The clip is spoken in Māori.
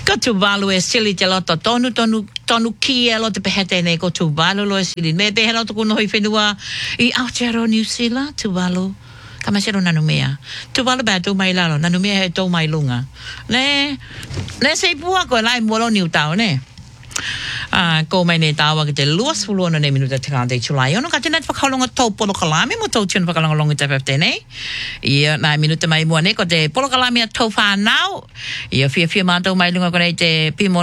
Ko tu valu e sili te loto tonu kia lo te pehete nei ko tu valu lo e sili. Me pehe loto kuno hoi whenua I Aotearoa New Zealand, tu valu. Kamasero nanu mea. Tu valu bea tau mai lalo, nanu mea he tau mai lunga. Ne sei pua ko lai molo niu tau ne. Ko mai ne tawa ki te luas fuluana ne minuta te kante chulai. Ono ka tēnā te whakaolonga tau polo kalame mo tau tūna whakalonga te whafte nei. Ia, nā minuta mai mua ne ko te polo kalame a tau whanau. Ia, fia mātou mai lunga ko nei te pimo